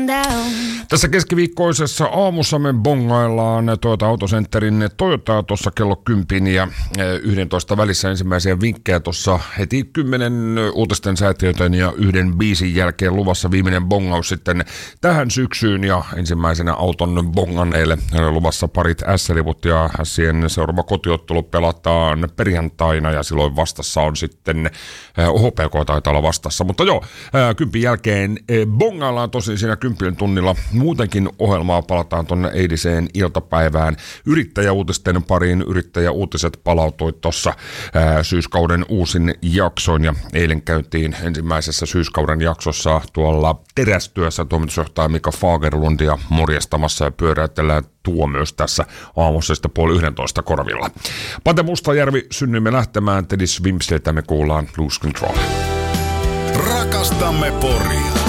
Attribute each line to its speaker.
Speaker 1: Tässä keskiviikkoisessa aamussa me bongaillaan Toyota Autocenterin Toyotaa tuossa kello 10 ja 11 välissä ensimmäisiä vinkkejä tuossa heti 10 uutisten säätiöiden ja yhden biisin jälkeen luvassa viimeinen bongaus sitten tähän syksyyn ja ensimmäisenä auton bonganeille luvassa parit S-liput ja Sien seuraava kotiottelu pelataan perjantaina ja silloin vastassa on sitten HPK taitaa olla vastassa, mutta joo, 10 jälkeen bongaillaan tosin siinä 10 tunnilla. Muutenkin ohjelmaa palataan tuonne eiliseen iltapäivään yrittäjäuutisten pariin. Yrittäjäuutiset palautui tuossa syyskauden uusin jaksoin ja eilen käytiin ensimmäisessä syyskauden jaksossa tuolla terästyössä toimitusjohtaja Mika Fagerlundia morjestamassa ja pyöräytellään tuo myös tässä aamussa sitten 10:30 korvilla. Pate Mustajärvi, synnymme lähtemään. Teddy Swimsiltä me kuullaan Lose Control.
Speaker 2: Rakastamme Poria.